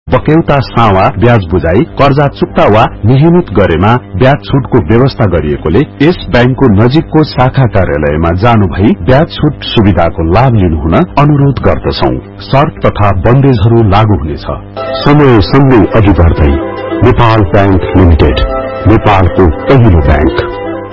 पक्यौता सावा ब्याज बुझाई कर्जा चुक्ता वा नियमित गरेमा ब्याज छुटको व्यवस्था गरिएकोले यस बैंकको नजिकको शाखा कार्यालयमा जानु भई ब्याज छुट सुविधाको लाभ लिनुहुन अनुरोध गर्दछौं। शर्त तथा बन्देजहरू लागू हुनेछ। समय सँगै अघि बढ्दै नेपाल बैंक लिमिटेड, नेपालको पहिलो बैंक।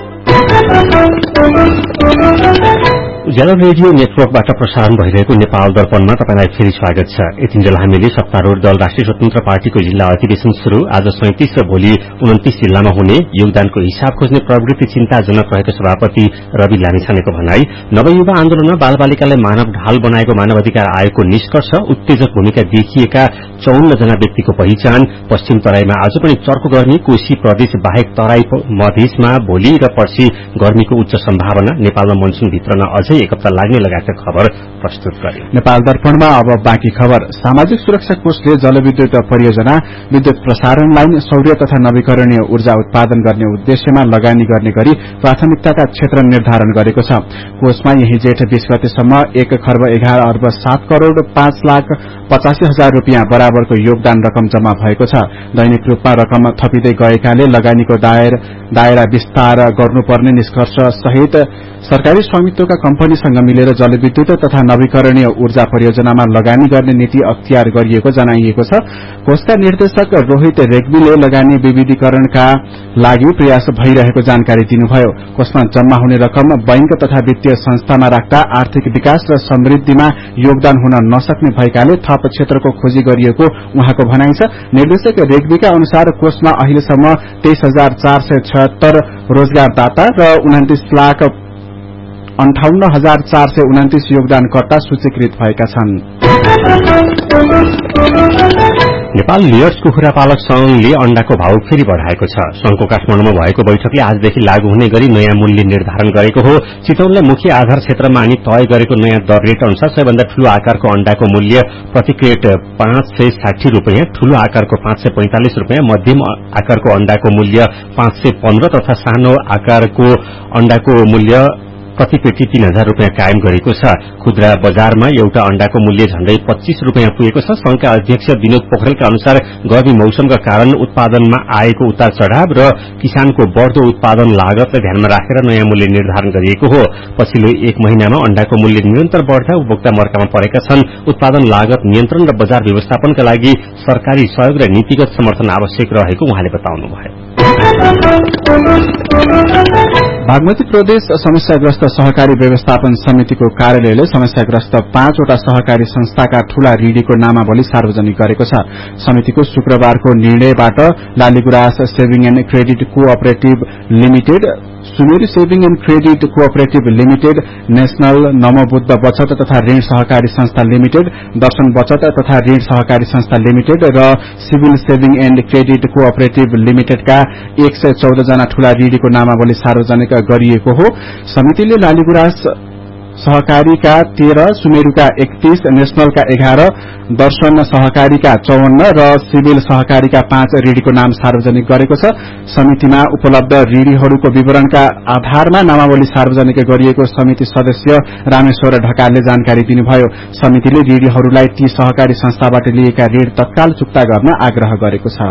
उज्यालो रेडियो नेटवर्कबाट प्रसारण भइरहेको नेपाल दर्पणमा तपाईलाई फेरि स्वागत छ। यतिन्जेल हामीले सत्तारूढ़ दल राष्ट्रिय स्वतन्त्र पार्टीको जिल्ला अधिवेशन शुरू। आज 37 र भोलि 29 जिल्लामा हुने योगदानको हिसाब खोज्ने प्रवृत्ति चिन्ताजनक रहेको सभापति रवि लामिछानेको भनाई। नवयुवा आन्दोलनमा बालबालिकालाई मानव ढाल बनाएको मानव अधिकार आयोगको निष्कर्ष। उत्तेजक भूमिका देखिएका 54 जना व्यक्तिको पहिचान। पश्चिम तराईमा आज पनि चर्को गर्मी। कोशी प्रदेश बाहेक तराई मधेसमा भोलि र पर्सि गर्मीको उच्च सम्भावना। नेपालमा मनसून भित्रन अझै एक हप्ता लाग्ने लगायतका खबर प्रस्तुत गरे। नेपाल दर्पणमा अब बाँकी खबर। सामाजिक सुरक्षा कोषले जलविद्युत परियोजना, विद्युत प्रसारण लाइन, सौर्य तथा नवीकरणीय ऊर्जा उत्पादन गर्ने उद्देश्यमा लगानी गर्ने गरी प्राथमिकताका क्षेत्र निर्धारण गरेको छ। कोषमा यही जेठ 20 गतेसम्म 1,11,07,05,85,000 रूपियाँ बराबरको योगदान रकम जम्मा भएको छ। दैनिक रूपमा रकम थपिँदै गएकाले लगानीको दायरा विस्तार गर्नुपर्ने निष्कर्ष सहित सरकारी स्वामित्वका कम्पनीसँग मिलेर जलविद्युत तथा नवीकरणीय ऊर्जा परियोजनामा लगानी गर्ने नीति अख्तियार गरिएको जनाइएको छ। कोषका निर्देशक रोहित रेग्मीले लगानी विविधीकरणका लागि प्रयास भइरहेको जानकारी दिनुभयो। कोषमा जम्मा हुने रकम बैंक तथा वित्तीय संस्थामा राख्दा आर्थिक विकास र समृद्धिमा योगदान हुन नसक्ने भएकाले थप क्षेत्रको खोजी गरिएको उहाँको भनाइ छ। निर्देशक रेग्मीका अनुसार कोषमा अहिलेसम्म 23,476 रोजगारदाता र 29,58,429 योगदानकर्ता सूचीकृत भएका छन्। नेपाल लियर्स कुखुरा पालक संघले अण्डाको भाव फेरि बढ़ाएको छ। संघको काठमाडौँमा भएको बैठकले आजदेखि लागू हुने गरी नयाँ मूल्य निर्धारण गरेको हो। चितौनलाई मुख्य आधार क्षेत्रमा अनि तय गरेको नयाँ दर रेट अनुसार सबैभन्दा ठूलो आकारको अण्डाको मूल्य प्रति क्रेट 560 रूपियाँ, ठूलो आकारको 545 रूपियाँ, मध्यम आकारको अण्डाको मूल्य 515 तथा सानो आकारको अण्डाको मूल्य प्रति पेटी 3,000 रूपियाँ कायम गरेको छ। खुद्रा बजारमा एउटा अण्डाको मूल्य झण्डै 25 रूपियाँ पुगेको छ। संघका अध्यक्ष विनोद पोखरेलका अनुसार गर्मी मौसमका कारण उत्पादनमा आएको उतार चढ़ाव र किसानको बढ़दो उत्पादन लागतलाई ध्यानमा राखेर नयाँ मूल्य निर्धारण गरिएको हो। पछिल्लो 1 महिनामा अण्डाको मूल्य निरन्तर बढ़दा उपभोक्ता मर्कामा परेका छन्। उत्पादन लागत नियन्त्रण र बजार व्यवस्थापनका लागि सरकारी सहयोग र नीतिगत समर्थन आवश्यक रहेको उहाँले बताउनुभयो। बागमती प्रदेश समस्याग्रस्त सहकारी व्यवस्थापन समितिको कार्यालयले समस्याग्रस्त 5 वटा सहकारी संस्थाका ठूला ऋणीको नामावली सार्वजनिक गरेको छ। समितिको शुक्रबारको निर्णयबाट Laligurans saving and credit cooperative limited, सुमेरी saving and credit cooperative limited, national Namobuddha बचत तथा ऋण सहकारी संस्था लिमिटेड, दर्शन बचत तथा ऋण सहकारी संस्था लिमिटेड र civil saving and credit cooperative लिमिटेडका 114 जना ठूला ऋणीको नामावली सार्वजनिक गरिएको हो। समितिले लालीगुराँस सहकारीका 13, सुमेरुका 31, नेशनलका 11, दर्शन सहकारीका 54 र सिभिल सहकारीका 5 ऋणीको नाम सार्वजनिक गरेको छ। समितिमा उपलब्ध ऋणीहरूको विवरणका आधारमा नामावली सार्वजनिक गरिएको समिति सदस्य रामेश्वर ढकालले जानकारी दिनुभयो। समितिले ऋणीहरूलाई ती सहकारी संस्थाबाट लिएका ऋण तत्काल चुक्ता गर्न आग्रह गरेको छ।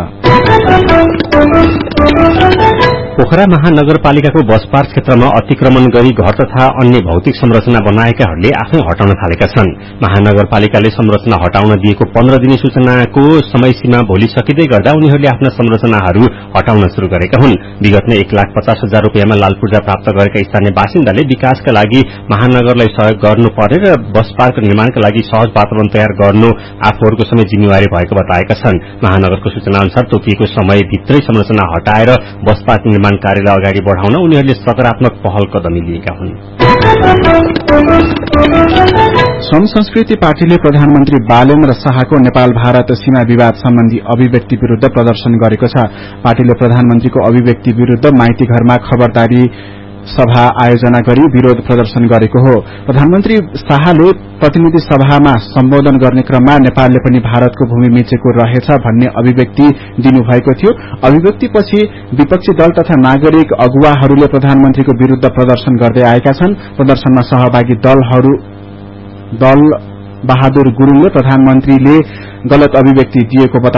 पोखरा महानगरपालिकाको बस पार्क क्षेत्रमा अतिक्रमण गरी घर तथा अन्य भौतिक संरचना बनाएकाहरूले आफै हटाउन थालेका छन्। महानगरपालिकाले संरचना हटाउन दिएको 15 दिने सूचनाको समय सीमा भोलि सकिँदै गर्दा उनीहरूले आफ्ना संरचनाहरू हटाउन शुरू गरेका हुन्। विगतमा 1,50,000 रूपियाँमा लाल पूर्जा प्राप्त गरेका स्थानीय बासिन्दाले विकासका लागि महानगरलाई सहयोग गर्नुपर्ने र बस पार्क निर्माणका लागि सहज वातावरण तयार गर्नु आफूहरूको समेत जिम्मेवारी भएको बताएका छन्। महानगरको सूचना अनुसार तोकिएको समयभित्रै संरचना हटाएर बस पार्क निर्माण कार्यलाई अगाडि बढ़ाउन उनीहरूले सकारात्मक पहल कदमी लिएका हुन्। श्रम संस्कृति पार्टीले प्रधानमन्त्री बालेन्द्र शाहको नेपाल भारत सीमा विवाद सम्बन्धी अभिव्यक्ति विरूद्ध प्रदर्शन गरेको छ। पार्टीले प्रधानमन्त्रीको अभिव्यक्ति विरूद्ध माइती घरमा खबरदारी सभा आयोजना गरी विरोध प्रदर्शन गरेको हो। प्रधानमन्त्री शाहले प्रतिनिधि सभामा सम्बोधन गर्ने क्रममा नेपालले पनि भारतको भूमि मिचेको रहेछ भन्ने अभिव्यक्ति दिनुभएको थियो। अभिव्यक्तिपछि विपक्षी दल तथा नागरिक अगुवाहरूले प्रधानमन्त्रीको विरूद्ध प्रदर्शन गर्दै आएका छन्। प्रदर्शनमा सहभागी दल बहादुर गुरूङले प्रधानमन्त्रीले गलत अभिव्यक्ति दिएको